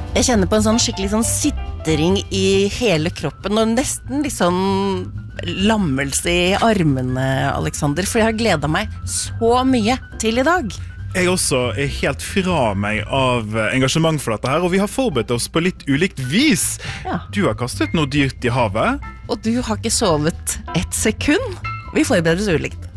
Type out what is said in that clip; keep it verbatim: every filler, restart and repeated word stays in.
Jeg kjenner på en sånn skikkelig sånn sittering i hele kroppen, og nesten litt sånn lammelse i armene, Alexander, for jeg har gledet meg så mye til i dag. Jeg også er helt fra meg av engasjement for dette her, og vi har forberedt oss på litt ulikt vis. Ja. Du har kastet noe dyrt i havet. Og du har ikke sovet ett sekund. Vi forbereder oss ulikt.